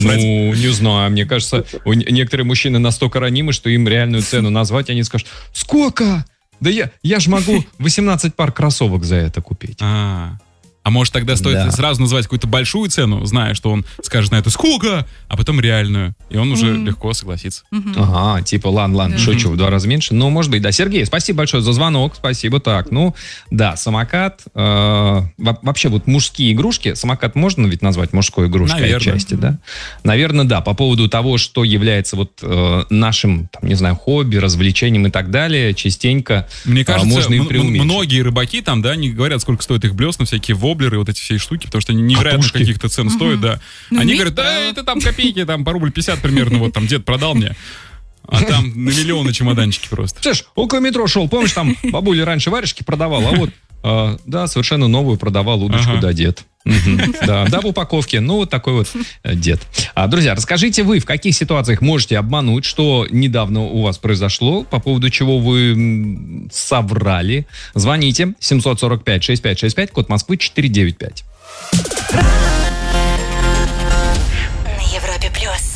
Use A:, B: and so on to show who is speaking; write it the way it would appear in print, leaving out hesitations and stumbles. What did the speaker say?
A: Ну, не знаю, мне кажется, некоторые мужчины настолько ранимы, что им реальную цену назвать, они скажут: сколько? Да я же могу 18 пар кроссовок за это купить.
B: А может тогда стоит сразу назвать какую-то большую цену, зная, что он скажет на это сколько, а потом реальную, и он уже легко согласится.
A: Ага, типа ладно, шучу, в 2 раза меньше. Ну, может быть, да. Сергей, спасибо большое за звонок, спасибо. Так, ну, да, самокат. Вообще вот мужские игрушки, самокат можно ведь назвать мужской игрушкой отчасти, да? Наверное, да. По поводу того, что является вот нашим, там, не знаю, хобби, развлечением и так далее, частенько
B: мне кажется,
A: можно и преуменьшить.
B: Многие рыбаки там, да, не говорят, сколько стоят их блесна, всякие воблеры, вот эти все штуки, потому что они невероятно каких-то цен стоят, да. Они говорят: да, это там копейки, там по рубль 50 примерно, вот там дед продал мне. А там на миллионы чемоданчики просто.
A: Слышь, около метро шел, помнишь, там бабуля раньше варежки продавала, а вот, да, совершенно новую продавал удочку, да, дед. Да, в упаковке. Ну, вот такой вот дед. Друзья, расскажите вы, в каких ситуациях можете обмануть, что недавно у вас произошло, по поводу чего вы соврали. Звоните 745-6565, код Москвы 495.